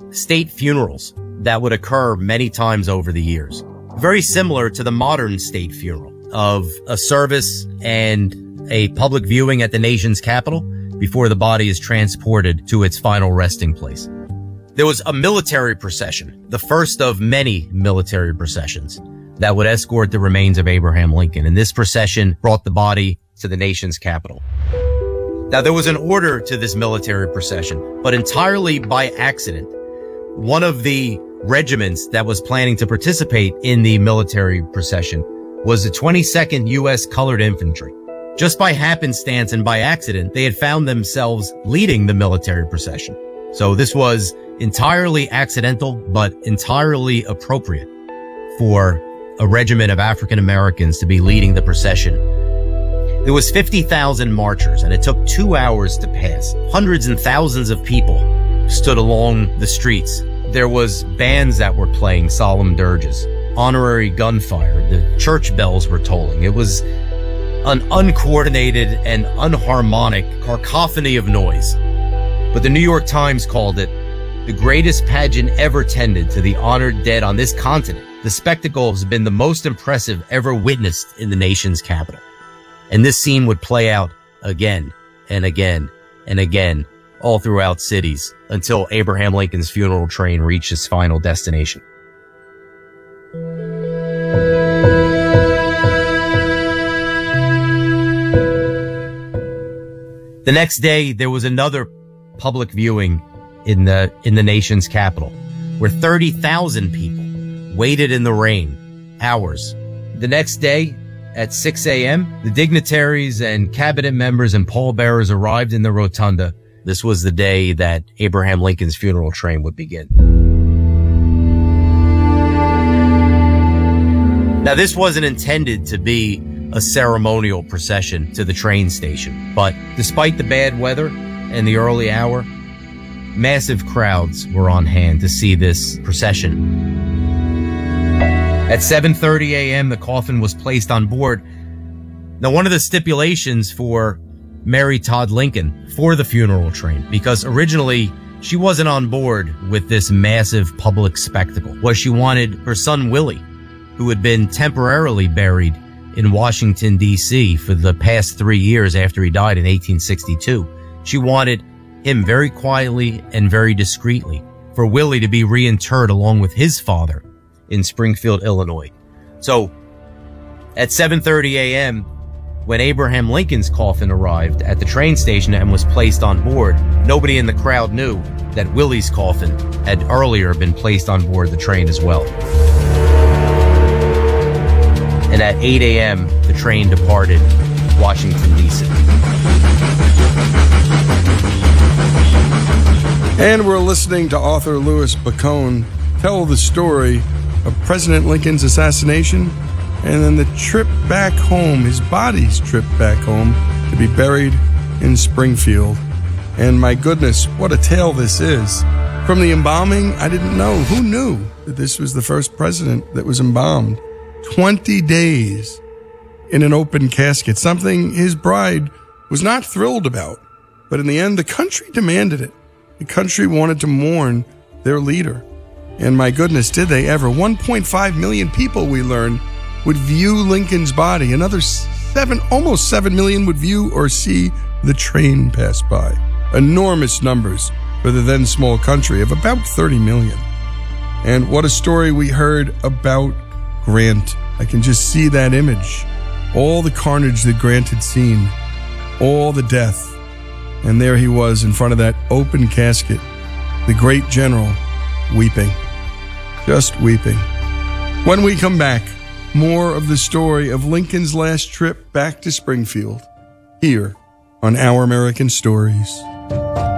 state funerals that would occur many times over the years. Very similar to the modern state funeral of a service and a public viewing at the nation's capital before the body is transported to its final resting place. There was a military procession, the first of many military processions that would escort the remains of Abraham Lincoln. And this procession brought the body to the nation's capital. Now, there was an order to this military procession, but entirely by accident, one of the regiments that was planning to participate in the military procession was the 22nd U.S. Colored Infantry. Just by happenstance and by accident, they had found themselves leading the military procession. So this was entirely accidental, but entirely appropriate for a regiment of African Americans to be leading the procession. There was 50,000 marchers, and it took 2 hours to pass. Hundreds and thousands of people stood along the streets. There was bands that were playing solemn dirges, honorary gunfire. The church bells were tolling. It was an uncoordinated and unharmonic cacophony of noise. But the New York Times called it the greatest pageant ever tended to the honored dead on this continent. The spectacle has been the most impressive ever witnessed in the nation's capital. And this scene would play out again and again and again all throughout cities until Abraham Lincoln's funeral train reached its final destination. The next day, there was another public viewing in the nation's capital, where 30,000 people waited in the rain, hours. The next day, at 6 a.m., the dignitaries and cabinet members and pallbearers arrived in the rotunda. This was the day that Abraham Lincoln's funeral train would begin. Now, this wasn't intended to be a ceremonial procession to the train station, but despite the bad weather and the early hour, massive crowds were on hand to see this procession. At 7:30 a.m., the coffin was placed on board. Now, one of the stipulations for Mary Todd Lincoln for the funeral train, because originally she wasn't on board with this massive public spectacle, was she wanted her son Willie, who had been temporarily buried in Washington, D.C. for the past 3 years after he died in 1862. She wanted him very quietly and very discreetly for Willie to be reinterred along with his father in Springfield, Illinois. So at 7:30 a.m., when Abraham Lincoln's coffin arrived at the train station and was placed on board, nobody in the crowd knew that Willie's coffin had earlier been placed on board the train as well. And at 8 a.m., the train departed Washington, D.C. And we're listening to author Louis Bacone tell the story of President Lincoln's assassination and then the trip back home, his body's trip back home to be buried in Springfield. And my goodness, what a tale this is. From the embalming, I didn't know. Who knew that this was the first president that was embalmed? 20 days in an open casket, something his bride was not thrilled about. But in the end, the country demanded it. The country wanted to mourn their leader. And my goodness, did they ever. 1.5 million people, we learned, would view Lincoln's body. Another almost 7 million would view or see the train pass by. Enormous numbers for the then small country of about 30 million. And what a story we heard about Grant. I can just see that image. All the carnage that Grant had seen. All the death. And there he was in front of that open casket. The great general weeping. Just weeping. When we come back, more of the story of Lincoln's last trip back to Springfield. Here on Our American Stories.